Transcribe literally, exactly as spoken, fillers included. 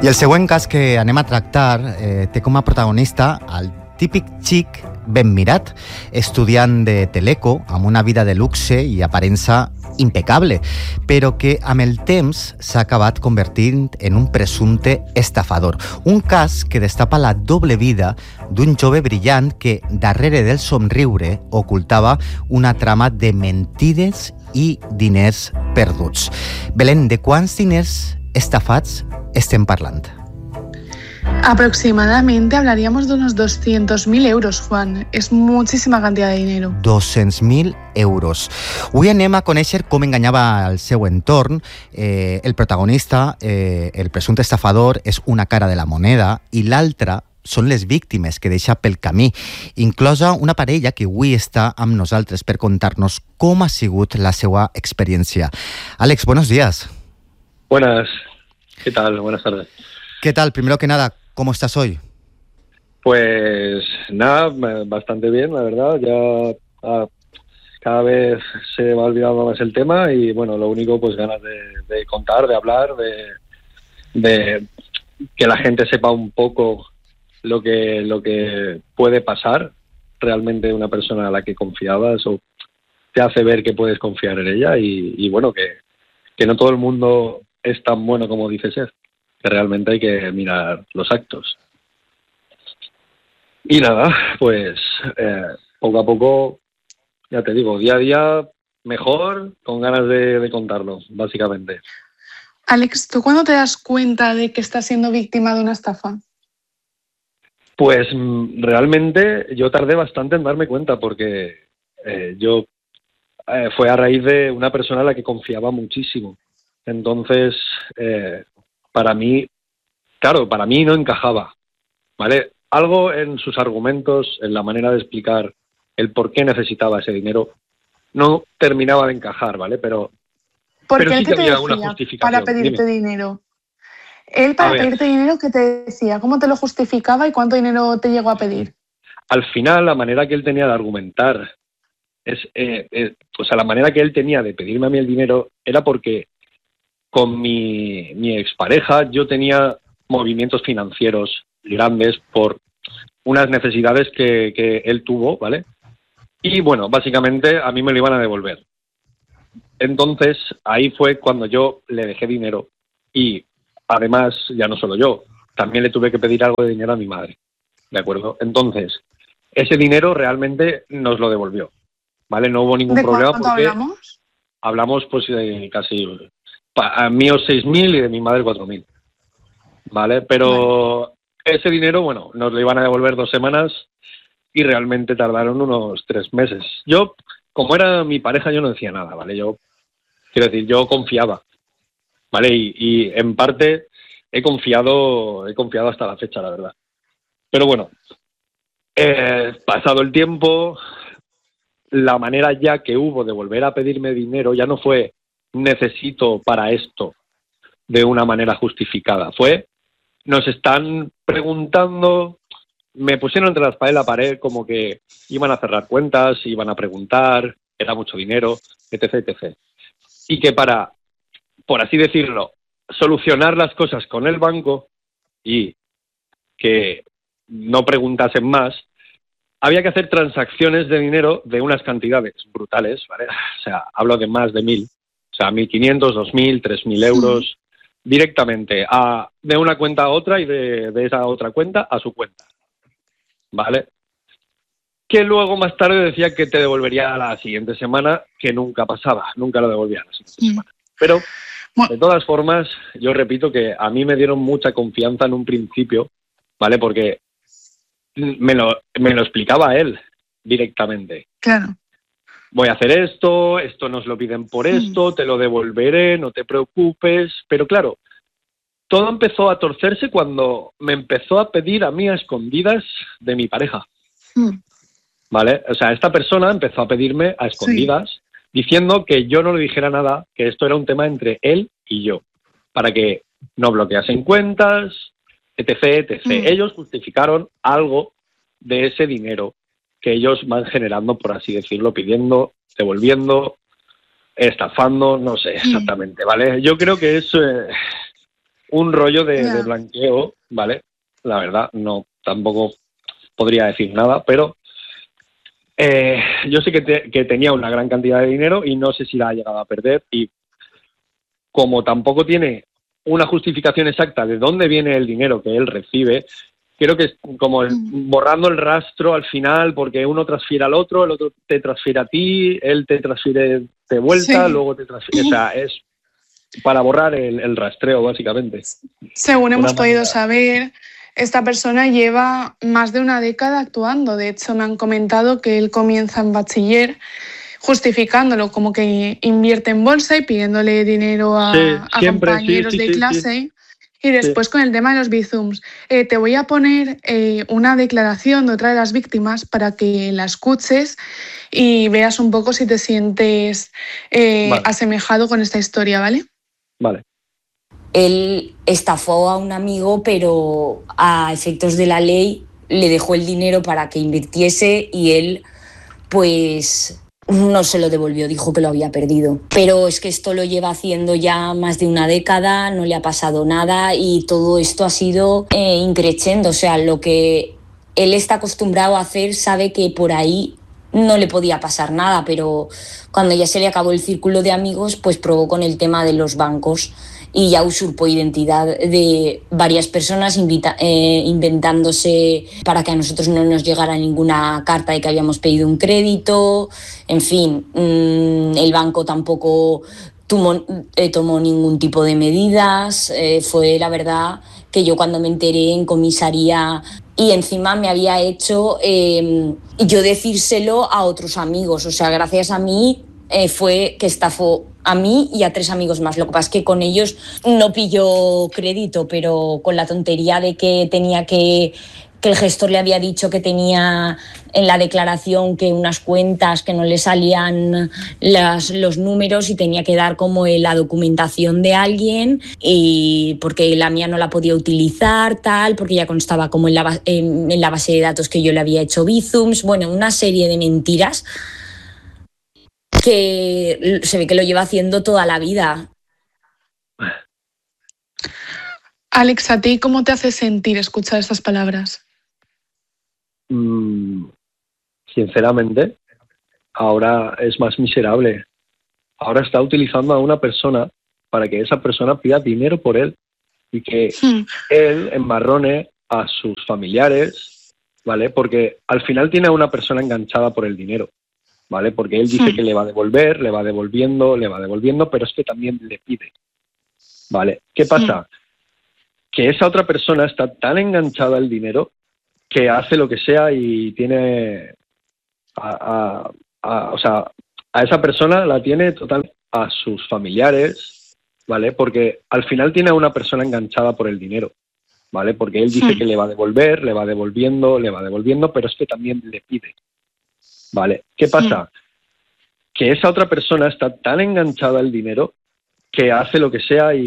I el següent cas que anem a tractar eh, té com a protagonista el típic xic ben mirat, estudiant de Teleco, amb una vida de luxe i aparença impecable, però que amb el temps s'ha acabat convertint en un presumpte estafador. Un cas que destapa la doble vida d'un jove brillant que, darrere del somriure, ocultava una trama de mentides i diners perduts. Belén, de quants diners estafats estem parlant? Aproximadamente hablaríamos de unos doscientos mil euros, Juan. Es muchísima cantidad de dinero. doscientos mil euros. Avui anem a conèixer com enganyava el seu entorn. Eh, el protagonista, eh, el presumpte estafador, és una cara de la moneda i l'altra són les víctimes que deixa pel camí, inclosa una parella que avui està amb nosaltres per contar-nos com ha sigut la seva experiència. Àlex, buenos días. Buenas. ¿Qué tal? Buenas tardes. ¿Qué tal? Primero que nada, ¿cómo estás hoy? Pues nada, bastante bien, la verdad. Ya ah, cada vez se va olvidando más el tema y bueno, lo único pues ganas de, de contar, de hablar, de, de que la gente sepa un poco lo que lo que puede pasar realmente una persona a la que confiabas o te hace ver que puedes confiar en ella y, y bueno, que, que no todo el mundo es tan bueno como dice ser. Que realmente hay que mirar los actos. Y nada, pues eh, poco a poco, ya te digo, día a día mejor, con ganas de, de contarlo, básicamente. Àlex, ¿tú cuándo te das cuenta de que estás siendo víctima de una estafa? Pues realmente yo tardé bastante en darme cuenta porque eh, yo eh, fue a raíz de una persona a la que confiaba muchísimo. Entonces... Eh, Para mí, claro, para mí no encajaba, ¿vale? Algo en sus argumentos, en la manera de explicar el por qué necesitaba ese dinero, no terminaba de encajar, ¿vale? Pero, pero sí que había una justificación. Para pedirte Dime. dinero. Él para pedirte dinero, ¿qué te decía? ¿Cómo te lo justificaba y cuánto dinero te llegó a pedir? Al final, la manera que él tenía de argumentar, es, eh, eh, o sea, la manera que él tenía de pedirme a mí el dinero era porque con mi, mi expareja yo tenía movimientos financieros grandes por unas necesidades que, que él tuvo, ¿vale? Y bueno, básicamente a mí me lo iban a devolver. Entonces ahí fue cuando yo le dejé dinero y además, ya no solo yo, también le tuve que pedir algo de dinero a mi madre, ¿de acuerdo? Entonces, ese dinero realmente nos lo devolvió, ¿vale? No hubo ningún ¿De problema cuánto porque hablamos? Hablamos pues de casi... A míos seis mil y de mi madre cuatro mil, ¿vale? Pero vale. Ese dinero, bueno, nos lo iban a devolver dos semanas y realmente tardaron unos tres meses. Yo, como era mi pareja, yo no decía nada, ¿vale? Yo, quiero decir, yo confiaba, ¿vale? Y, y en parte he confiado, he confiado hasta la fecha, la verdad. Pero bueno, eh, pasado el tiempo, la manera ya que hubo de volver a pedirme dinero ya no fue necesito para esto de una manera justificada. Fue, nos están preguntando, me pusieron entre la espada y la pared como que iban a cerrar cuentas, iban a preguntar, era mucho dinero, etc, etcétera. Y que para, por así decirlo, solucionar las cosas con el banco y que no preguntasen más, había que hacer transacciones de dinero de unas cantidades brutales, ¿vale? O sea, hablo de más de mil. O sea, mil quinientos, dos mil, tres mil euros, sí. Directamente a, de una cuenta a otra y de, de esa otra cuenta a su cuenta, ¿vale? Que luego más tarde decía que te devolvería a la siguiente semana, que nunca pasaba, nunca lo devolvía a la siguiente sí. semana. Pero, de todas formas, yo repito que a mí me dieron mucha confianza en un principio, ¿vale? Porque me lo, me lo explicaba él directamente. Claro. Voy a hacer esto, esto nos lo piden por esto, te lo devolveré, no te preocupes. Pero claro, todo empezó a torcerse cuando me empezó a pedir a mí a escondidas de mi pareja. Mm. ¿Vale? O sea, esta persona empezó a pedirme a escondidas, sí. Diciendo que yo no le dijera nada, que esto era un tema entre él y yo, para que no bloqueasen cuentas, etc, etcétera. Mm. Ellos justificaron algo de ese dinero que ellos van generando, por así decirlo, pidiendo, devolviendo, estafando, no sé exactamente, ¿vale? Yo creo que es, eh, un rollo de, Yeah. de blanqueo, ¿vale? La verdad, no, tampoco podría decir nada, pero eh, yo sé que, te, que tenía una gran cantidad de dinero y no sé si la ha llegado a perder, y como tampoco tiene una justificación exacta de dónde viene el dinero que él recibe, creo que es como el, borrando el rastro al final, porque uno transfiere al otro, el otro te transfiere a ti, él te transfiere de vuelta, Sí. luego te transfiere... O sea, es para borrar el, el rastreo, básicamente. Según hemos Una podido manera. saber, esta persona lleva más de una década actuando. De hecho, me han comentado que él comienza en bachiller justificándolo como que invierte en bolsa y pidiéndole dinero a, Sí, a siempre, sí, compañeros sí, de sí, sí. clase. Y después con el tema de los bizums. Eh, te voy a poner eh, una declaración de otra de las víctimas para que la escuches y veas un poco si te sientes eh, Vale. asemejado con esta historia, ¿vale? Vale. Él estafó a un amigo, pero a efectos de la ley le dejó el dinero para que invirtiese y él, pues, no se lo devolvió, dijo que lo había perdido. Pero es que esto lo lleva haciendo ya más de una década, no le ha pasado nada y todo esto ha sido eh, increciendo. O sea, lo que él está acostumbrado a hacer, sabe que por ahí no le podía pasar nada, pero cuando ya se le acabó el círculo de amigos, pues probó con el tema de los bancos y ya usurpó identidad de varias personas invita, eh, inventándose para que a nosotros no nos llegara ninguna carta de que habíamos pedido un crédito. En fin, mmm, el banco tampoco tomó, eh, tomó ningún tipo de medidas. Eh, fue la verdad que yo cuando me enteré en comisaría y encima me había hecho eh, yo decírselo a otros amigos, o sea, gracias a mí eh, fue que estafó a mí y a tres amigos más. Lo que pasa es que con ellos no pilló crédito, pero con la tontería de que tenía que que el gestor le había dicho que tenía en la declaración que unas cuentas que no le salían las, los números y tenía que dar como la documentación de alguien y porque la mía no la podía utilizar, tal, porque ya constaba como en la, en, en la base de datos que yo le había hecho bizums. Bueno, una serie de mentiras que se ve que lo lleva haciendo toda la vida. Alex, ¿a ti cómo te hace sentir escuchar estas palabras? Mm, sinceramente, ahora es más miserable. Ahora está utilizando a una persona para que esa persona pida dinero por él y que Hmm. él embarrone a sus familiares, ¿vale? Porque al final tiene a una persona enganchada por el dinero, ¿vale? Porque él dice Hmm. que le va a devolver, le va devolviendo, le va devolviendo, pero es que también le pide, ¿vale? ¿Qué pasa? Que esa otra persona está tan enganchada al dinero que hace lo que sea y tiene a, a, a, o sea, a esa persona la tiene total a sus familiares, ¿vale? Porque al final tiene a una persona enganchada por el dinero, ¿vale? Porque él dice Hmm. que le va a devolver, le va devolviendo, le va devolviendo, pero es que también le pide, ¿vale? ¿Qué pasa? Que esa otra persona está tan enganchada al dinero que hace lo que sea y